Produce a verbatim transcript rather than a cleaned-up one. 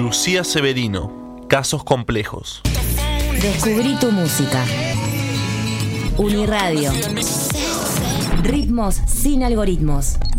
Lucía Severino, Casos Complejos. Descubrí tu música. Uniradio. Ritmos sin algoritmos.